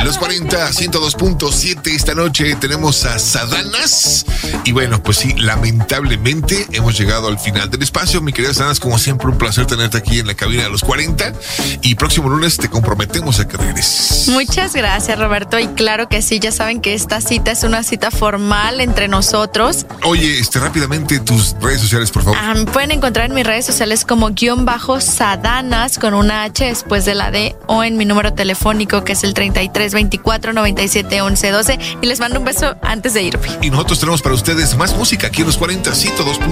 Los 40, 102.7. Esta noche tenemos a Sadanas. Y bueno, pues sí, lamentablemente hemos llegado al final del espacio. Mi querida Sadanas, como siempre, un placer tenerte aquí en la cabina de los 40. Y próximo lunes te comprometemos a que regreses. Muchas gracias, Roberto. Y claro que sí, ya saben que esta cita es una cita formal entre nosotros. Oye, rápidamente tus redes sociales, por favor. Me pueden encontrar en mis redes sociales como _Sadanas con una H después de la D, o en mi número telefónico que es el 33 24 97 11 12. Y les mando un beso antes de irme. Y nosotros tenemos para ustedes más música aquí en los 40, 102.